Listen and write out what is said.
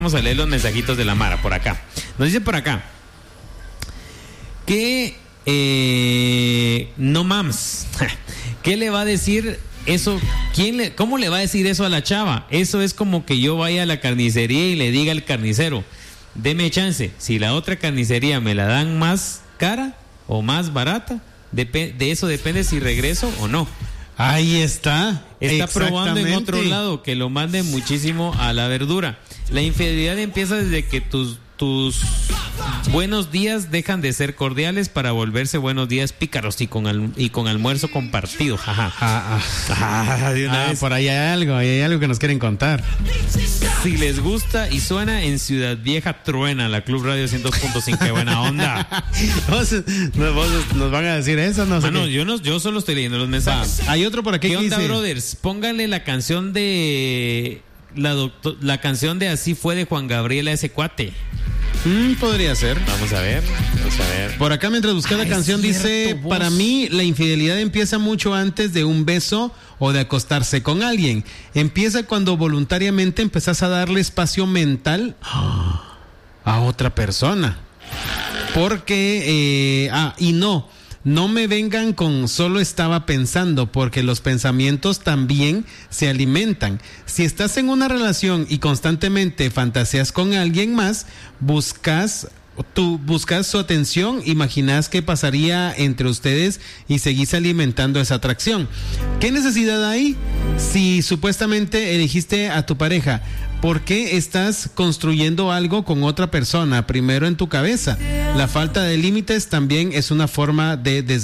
Vamos a leer los mensajitos de la Mara por acá. Nos dice por acá que no mams. ¿Qué le va a decir eso? ¿Cómo le va a decir eso a la chava? Eso es como que yo vaya a la carnicería y le diga al carnicero: deme chance, si la otra carnicería me la dan más cara o más barata, de eso depende si regreso o no. Ahí está. Está probando en otro lado que lo manden muchísimo a la verdura. La infidelidad empieza desde que tus buenos días dejan de ser cordiales para volverse buenos días pícaros y con almuerzo compartido. De una vez. Por ahí hay algo que nos quieren contar. Si les gusta y suena en Ciudad Vieja, truena la Club Radio 102.5. Qué buena onda. ¿Vos nos van a decir eso? No sé. Yo solo estoy leyendo los mensajes. Hay otro por aquí. ¿Qué onda, brothers? Pónganle la canción de la canción de Así fue de Juan Gabriel a ese cuate. Podría ser. Vamos a ver. Por acá, mientras busca la canción, dice: para mí la infidelidad empieza mucho antes de un beso o de acostarse con alguien. Empieza cuando voluntariamente empezás a darle espacio mental a otra persona. Porque no me vengan con solo estaba pensando, porque los pensamientos también se alimentan. Si estás en una relación y constantemente fantaseas con alguien más, buscas su atención, imaginas qué pasaría entre ustedes y seguís alimentando esa atracción. ¿Qué necesidad hay si supuestamente elegiste a tu pareja? ¿Por qué estás construyendo algo con otra persona primero en tu cabeza? La falta de límites también es una forma de